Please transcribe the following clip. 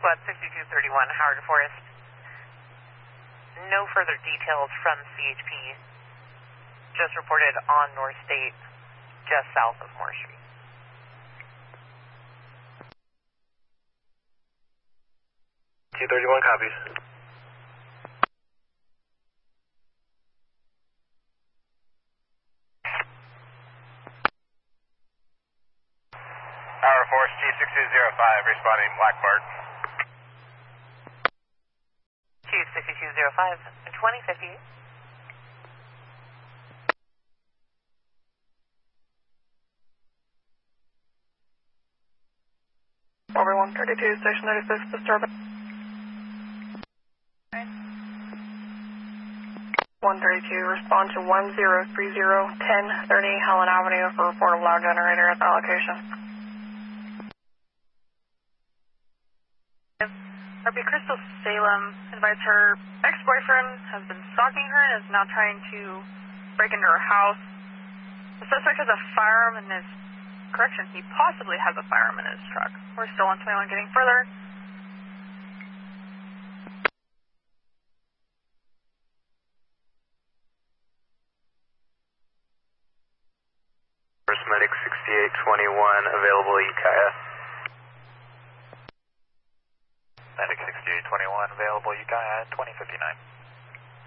Squad 6231, Howard Forest. No further details from CHP. Just reported on North State, just south of Moore Street. T31 copies. Howard Forest T6205 responding Blackbird. T6205, 2050. Over 132, station 36, disturbance. 132, respond to 1030, 1030 Helen Avenue for report of loud generator at the location. RP Crystal Salem invites her ex-boyfriend, has been stalking her, and is now trying to break into her house. The suspect has a firearm in his... Correction, he possibly has a firearm in his truck. We're still on 21 getting further. First Medic 6821, available Ukiah. Medic 6821, available Ukiah, 2059.